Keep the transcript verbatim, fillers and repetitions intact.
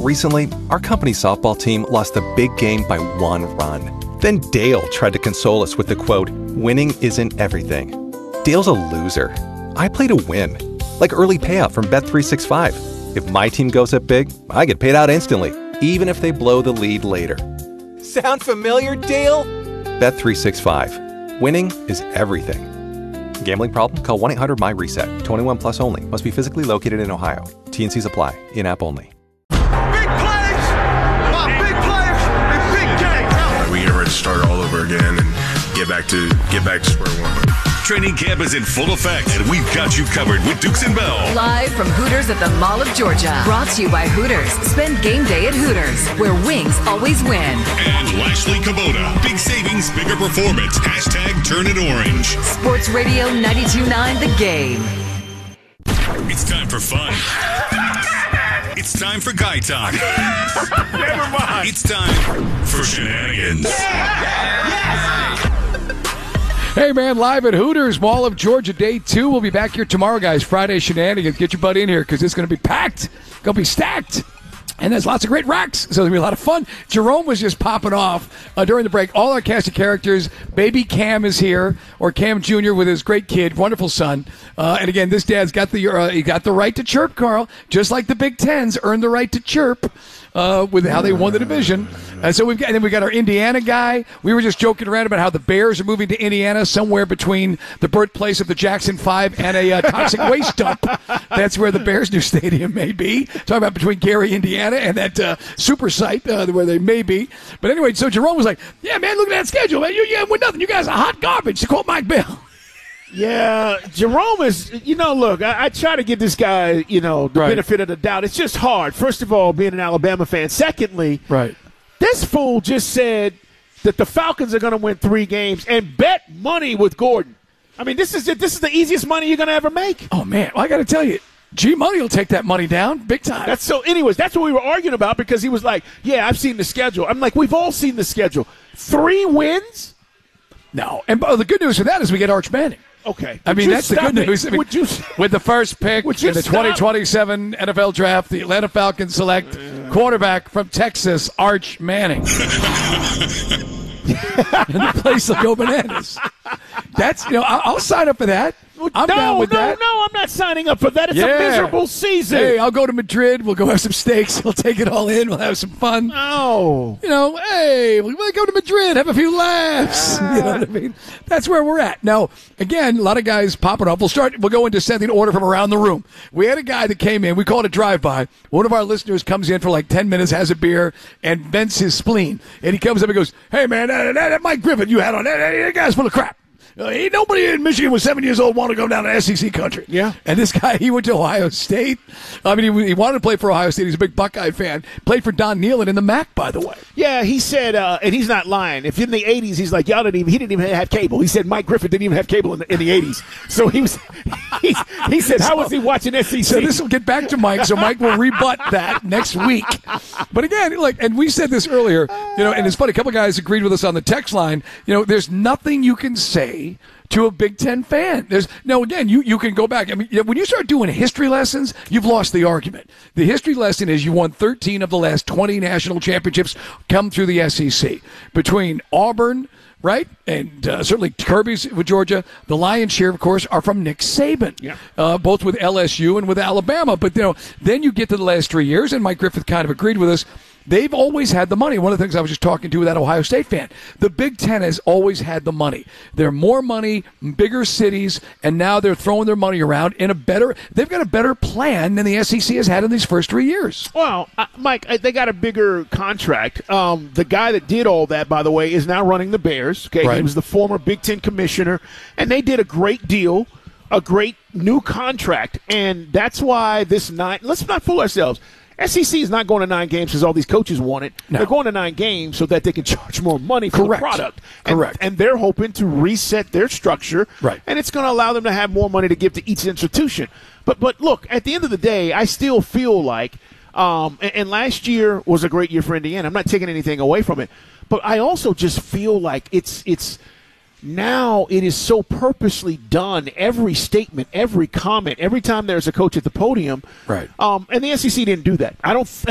Recently, our company softball team lost a big game by one run. Then Dale tried to console us with the quote, "Winning isn't everything." Dale's a loser. I play to win. Like early payout from Bet three sixty-five. If my team goes up big, I get paid out instantly, even if they blow the lead later. Sound familiar, Dale? Bet three sixty-five. Winning is everything. Gambling problem? Call one eight hundred M Y reset. twenty-one plus only. Must be physically located in Ohio. T N Cs apply. In-app only. Big plays! Uh, big players and big games! We get ready to start all over again and get back to get back to square one. Training camp is in full effect, and we've got you covered with Dukes and Bell. Live from Hooters at the Mall of Georgia. Brought to you by Hooters. Spend game day at Hooters, where wings always win. And Lashley Kubota. Big savings, bigger performance. Hashtag turn it orange. Sports Radio ninety-two point nine The Game. It's time for fun. It's time for guy talk. Never mind. It's time for shenanigans. Yes! Hey, man, live at Hooters, Mall of Georgia, day two. We'll be back here tomorrow, guys. Friday shenanigans. Get your butt in here because it's going to be packed. Going to be stacked. And there's lots of great racks, so there'll be a lot of fun. Jerome was just popping off uh, during the break. All our cast of characters. Baby Cam is here, or Cam Junior with his great kid, wonderful son. Uh, and again, this dad's got the uh, he got the right to chirp, Carl, just like the Big Tens earned the right to chirp uh, with how they won the division. And so we've got, and then we got our Indiana guy. We were just joking around about how the Bears are moving to Indiana, somewhere between the birthplace of the Jackson Five and a uh, toxic waste dump. That's where the Bears' new stadium may be. Talking about between Gary, Indiana, and that uh, super site uh, where they may be. But anyway, so Jerome was like, "Yeah, man, look at that schedule, man. You, you with nothing. You guys are hot garbage." To quote Mike Bell. Yeah, Jerome is, you know, look, I, I try to give this guy, you know, the right. benefit of the doubt. It's just hard. First of all, being an Alabama fan. Secondly, right. This fool just said that the Falcons are going to win three games and bet money with Gordon. I mean, this is it. This is the easiest money you're going to ever make. Oh, man. Well, I got to tell you, G Money will take that money down big time. That's so. Anyways, that's what we were arguing about because he was like, "Yeah, I've seen the schedule." I'm like, "We've all seen the schedule. Three wins." No. And oh, the good news for that is we get Arch Manning. Okay. I mean, that's the good it? news. I mean, Would you, with the first pick would you in the stop? twenty twenty-seven N F L Draft, the Atlanta Falcons select quarterback from Texas, Arch Manning. And the place will go bananas. That's, you know, I'll, I'll sign up for that. I'm no, down with no, that. no, I'm not signing up for that. It's Yeah. a miserable season. Hey, I'll go to Madrid. We'll go have some steaks. We'll take it all in. We'll have some fun. No. You know, hey, we'll go to Madrid, have a few laughs. You know what I mean? That's where we're at. Now, again, a lot of guys popping up. We'll start, we'll go into descending order from around the room. We had a guy that came in. We called it drive-by. One of our listeners comes in for like ten minutes, has a beer, and vents his spleen. And he comes up and goes, "Hey, man, that, that, that Mike Griffin you had on, that, that guy's full of crap. Uh, ain't nobody in Michigan with seven years old want to go down to S E C country." Yeah. And this guy, he went to Ohio State. I mean, he, he wanted to play for Ohio State. He's a big Buckeye fan. Played for Don Nealon in the M A C, by the way. Yeah, he said, uh, and he's not lying. If in the eighties, he's like, y'all didn't even, he didn't even have cable. He said Mike Griffin didn't even have cable in the, in the eighties. So he was, he, he said, how was he watching S E C? So this will get back to Mike, so Mike will rebut that next week. But again, like, and we said this earlier, you know, and it's funny, a couple of guys agreed with us on the text line. You know, there's nothing you can say to a Big Ten fan. There's no, again, you, you can go back. I mean, when you start doing history lessons, you've lost the argument. The history lesson is you won thirteen of the last twenty national championships come through the S E C. Between Auburn, right, and uh, certainly Kirby's with Georgia, the lion's share, of course, are from Nick Saban, yeah. uh, both with L S U and with Alabama. But, you know, then you get to the last three years, and Mike Griffith kind of agreed with us. They've always had the money. One of the things I was just talking to with that Ohio State fan, the Big Ten has always had the money. They're more money, bigger cities, and now they're throwing their money around in a better, they've got a better plan than the S E C has had in these first three years. Well, uh, Mike, they got a bigger contract. Um, the guy that did all that, by the way, is now running the Bears. Okay, right. He was the former Big Ten commissioner, and they did a great deal, a great new contract, and that's why this nine, let's not fool ourselves. S E C is not going to nine games because all these coaches want it. No. They're going to nine games so that they can charge more money for Correct. the product. And, Correct. And they're hoping to reset their structure. Right. And it's going to allow them to have more money to give to each institution. But, but look, at the end of the day, I still feel like, um, and, and last year was a great year for Indiana. I'm not taking anything away from it. But I also just feel like it's it's – now it is so purposely done. Every statement, every comment, every time there's a coach at the podium. Right. Um, and the S E C didn't do that. I don't.